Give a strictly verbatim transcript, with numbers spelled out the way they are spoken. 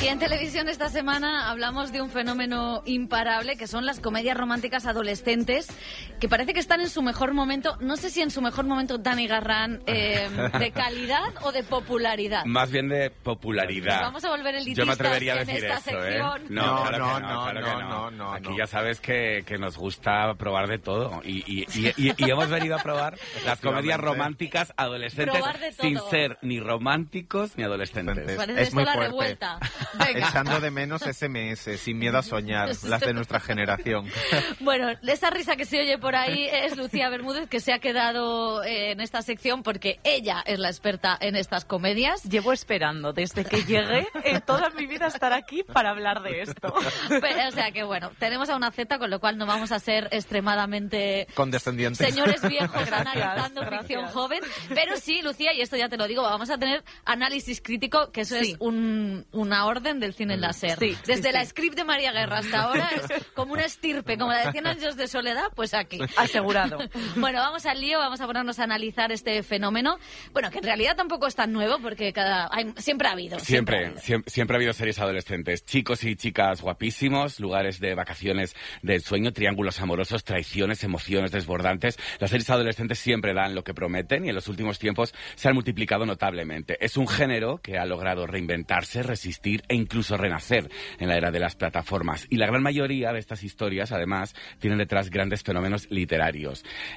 Y en televisión esta semana hablamos de un fenómeno imparable que son las comedias románticas adolescentes, que parece que están en su mejor momento. No sé si en su mejor momento Dani Garrán, eh, de calidad o de popularidad. Más bien de popularidad. Nos vamos a volver elitistas. Yo me atrevería a en decir esta eso, sección. ¿eh? No, claro no, que no, no, claro no, que no. no, no, Aquí no. ya sabes que, que nos gusta probar de todo. Y, y, y, y, y hemos venido a probar las comedias románticas adolescentes sin ser ni románticos ni adolescentes. Parece Es esto muy la fuerte. revuelta. Venga. Echando de menos ese eme ese, sin miedo a soñar, las de nuestra generación. Bueno, esa risa que se oye por ahí es Lucía Bermúdez, que se ha quedado eh, en esta sección porque ella es la experta en estas comedias. Llevo esperando desde que llegué en toda mi vida estar aquí para hablar de esto. Pero, o sea que bueno, tenemos a una Z, con lo cual no vamos a ser extremadamente Condescendientes. señores viejos Gracias, analizando gracias. ficción joven. Pero sí, Lucía, y esto ya te lo digo, vamos a tener análisis crítico, que eso Sí. es un, una orden del cine en la SER. Sí, Desde sí, la sí. script de María Guerra hasta ahora es como una estirpe, como la de Cien años de soledad, pues aquí. Asegurado. Bueno, vamos al lío, vamos a ponernos a analizar este fenómeno. Bueno, que en realidad tampoco es tan nuevo, porque cada hay, siempre ha habido. Siempre, Siempre, ha habido. siempre, siempre ha habido series adolescentes. Chicos y chicas guapísimos, lugares de vacaciones del sueño, triángulos amorosos, traiciones, emociones desbordantes. Las series adolescentes siempre dan lo que prometen y en los últimos tiempos se han multiplicado notablemente. Es un género que ha logrado reinventarse, resistir e incluso renacer en la era de las plataformas. Y la gran mayoría de estas historias, además, tienen detrás grandes fenómenos literarios.